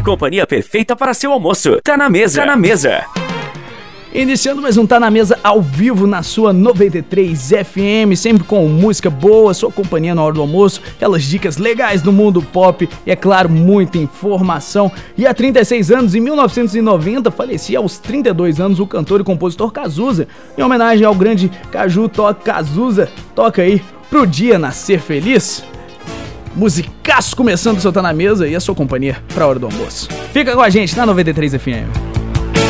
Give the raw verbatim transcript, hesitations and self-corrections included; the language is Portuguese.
Companhia perfeita para seu almoço. Tá na mesa. Tá na mesa. Iniciando mais um Tá Na Mesa ao vivo na sua noventa e três F M, sempre com música boa, sua companhia na hora do almoço, aquelas dicas legais do mundo pop e, é claro, muita informação. E há trinta e seis anos, em mil novecentos e noventa, falecia aos trinta e dois anos o cantor e compositor Cazuza. Em homenagem ao grande Caju Toca Cazuza, toca aí Pro Dia Nascer Feliz. Musicaço começando o seu Tá Na Mesa e a sua companhia pra hora do almoço. Fica com a gente na noventa e três F M.